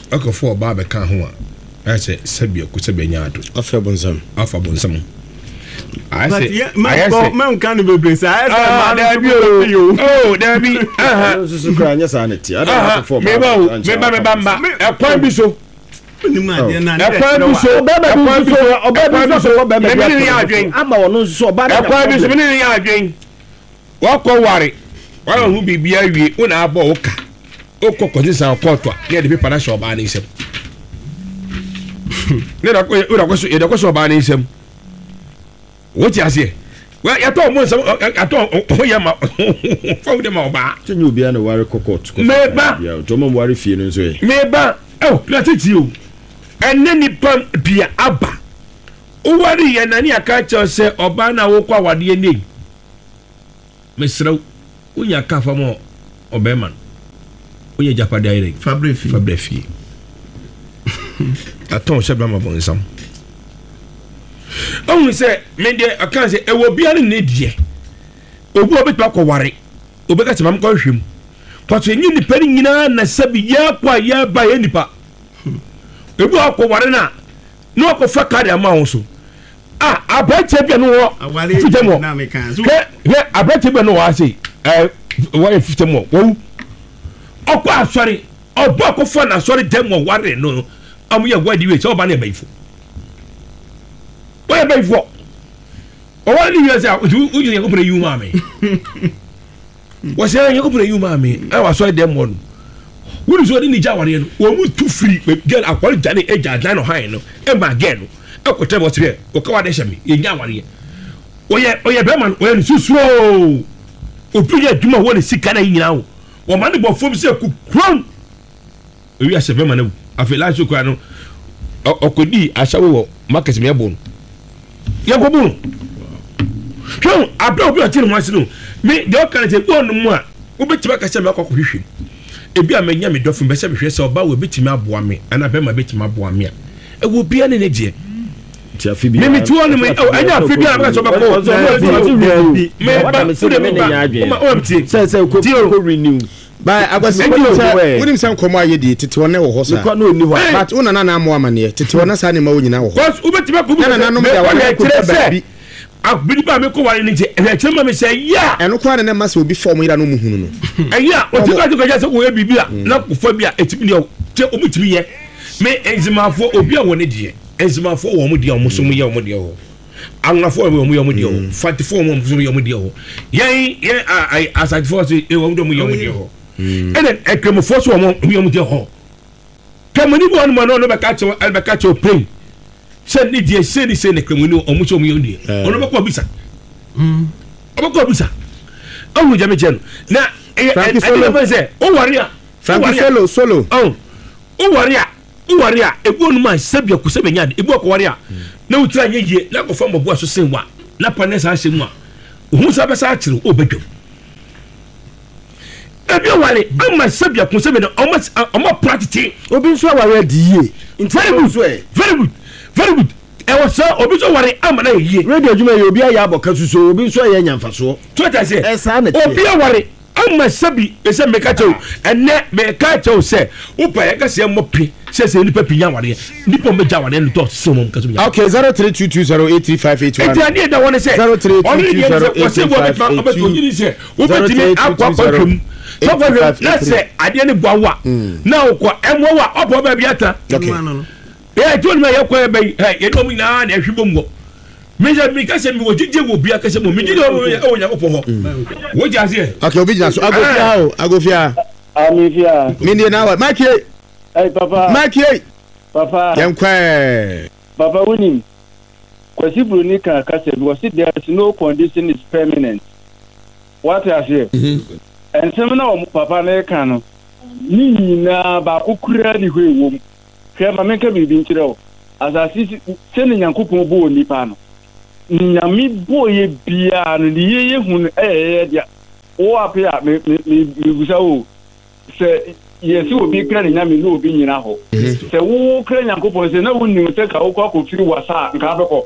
akofo ba be kan ho a say sabia ko sabia nyaado afa bonsam I say man can be blessed. Oh, there be so kranya sanity ada for me bamba e kwan bi so ni ma de na e kwan bi so me ya adwen ama wono so oba e kwan bi so me ya adwen wa ko ware wa hu bibia wie una abo oka okoko san koto ne de paper na show ba na isem ne da ko so ba na isem what you say? Well, you told me some. I told you, ma. Found them all back. Can you be an worry cocotte? Maybe. Yeah, Tom worry feeling so. Maybe. Oh, let it you. And then the pump be abba. Worry and any a catcher say, Obana Oka, what do you need? Mr. Unya Kafamo, Oberman. Unya Japadai, Fabrifi. I told Shabama upon some. Only say me dey aka say e wo bia ne die obu obetu akoware obeka se mam ko hwem kwato enyi nipa ni nyina na sabi ya kwa ya ba ya nipa ebu akoware na no akofa kade ama ho so abache bia no wo fitemo na me kan so abache bia no wo ase wo fitemo wo okwa asori obo akofa na asori demo ware no amuye gwadi we se oba na baifo why by for why do you say you go you mama was say you go you mama I was so dem one we so ni jaware no wo mu tu free girl akwari jane eja dan no han no e ma girl no e ko tell us here o ka wa de shame e jaware oye be man oye susuro o pije duma wo ne sika na nyina wo wo man bo fom se ku krom e wi ase be man no afela so kwa no okodi ashawo wo market me bon yakobu hwe abra obi ati no mwase no me de o kan te go no mu a obetima ka se me akọ hwehwe ebi a manya me dofin be se me hwe se oba we betima aboa me ana be ma betima aboa me a ewo bia ne die ti afi bia me tu onu me anya afi bia na so be ko se ko renew by agwase wonim san komo ayedi tete wona wo ho sa ko na oni ho but una na mo amane tete wona sa ne ma wonyina wo ho cause ubetima ko na no me ya wale ko baby abidi ba me ko wale ni je e chema me say ya eno kwa ne ma se obi form ira no muhunu no ya o ti ka ti ko ja se ko e bibia na ko fa bia etimi ne te omutimi ye me enzimafo obi a woni die enzimafo wo mo die o mo so mo ye o mo die ho angrafo wo mo ye o mo die ho fatifo mo so mo ye o mo die ho ye asatifo so e wo mo ye o mo die ho enen ekremofo so mo ye o mo die ho kamani bo no no be ka che pray se ni die se ni se ne kremoni o mo so mo ye o die ono be ko bisa obako bisa owu jame chen na e say o warrior Frankie solo o warrior ebu onu ma sabia ku se benya ebu ko warrior na utira nyeye na ko fam bo aso senwa na panesa asemu a ohun sa be sa akire o bedwam ebi wale ama sabia ku se be o practice obi so warrior die very good e was so obi so warrior ama na yeye radio juma ye obi aya aboka suso obi so ye nyamfaso to ta say esa na obi warrior ama sabi ese mekacho ene mekacho se upa ya kase mopi se nipa pinya ware nipa meja ware no to se mo mekacho okay 0322083581 eti ani da wona se 0322083581 ubetimi akwa kwatwam so kwatwam na se ade ne boawa na okwa emwa obo ba biata to ni me yakwa be ye no mi na na hwibomgo meja mi kase mi wojije wo bia kase mo mi jide o nya opo ho wo jase okay obi jina so agofia amifia mi ni na wa maki hey papa yankwa papa unim kwasi bruni kan kase because there is no condition is permanent what I say and some na papa na kan no ni na ba kokura ni hwe wo hwe ma menka bibi nkire o asasi se ni nyankopon bo nipa no nyami boye bia no ye hun dia o apia me gusa o se yesi obi kra ni nyami no obi nyina ho se wo kra nyankopon se na wonni te ka wo kwa firi wasa nka abeko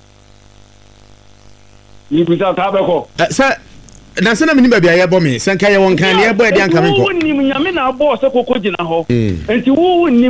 ni gusa ka abeko se na se na mini ba bia ye bo me se nka ye won kan ye bo e dia nka me ko wonni nyami na bo se kokko gina ho enti wo wonni